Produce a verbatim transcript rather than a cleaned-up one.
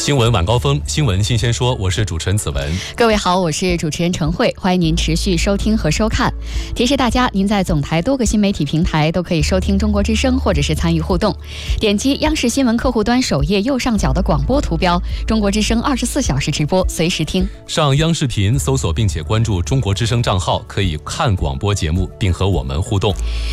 新闻晚高峰，新闻新鲜说，我是主持人子文。 各位好，我是主持人陈慧，欢迎您持续收听和收看。提示大家，您在总台多个新媒体平台都可以收听中国之声，或者是参与互动。点击央视新闻客户端首页右上角的广播图标，中国之声二十四小时直播，随时听。 上央视频搜索并且关注中国之声账号，可以看广播节目并和我们互动。